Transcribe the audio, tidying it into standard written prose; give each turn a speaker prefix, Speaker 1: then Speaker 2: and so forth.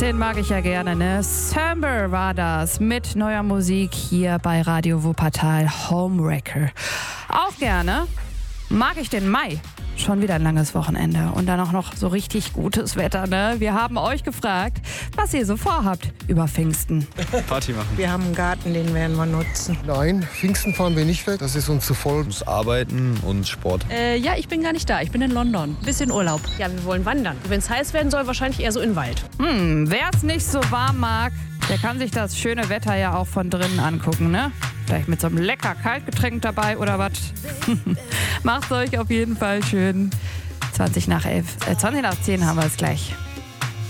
Speaker 1: den mag ich ja gerne, ne? Samber war das mit neuer Musik hier bei Radio Wuppertal, Homewrecker. Auch gerne mag ich den Mai. Schon wieder ein langes Wochenende und dann auch noch so richtig gutes Wetter, ne? Wir haben euch gefragt, was ihr so vorhabt über Pfingsten.
Speaker 2: Party machen.
Speaker 3: Wir haben einen Garten, den werden wir nutzen.
Speaker 4: Nein, Pfingsten fahren wir nicht weg, das ist uns zu voll.
Speaker 2: Muss arbeiten und Sport.
Speaker 5: Ja, ich bin gar nicht da. Ich bin in London. Bisschen Urlaub.
Speaker 6: Ja, wir wollen wandern. Wenn es heiß werden soll, wahrscheinlich eher so in den Wald.
Speaker 1: Wer es nicht so warm mag, der kann sich das schöne Wetter ja auch von drinnen angucken, ne? Vielleicht mit so einem lecker Kaltgetränk dabei oder was. Macht's euch auf jeden Fall schön. 20 nach 10 haben wir es gleich.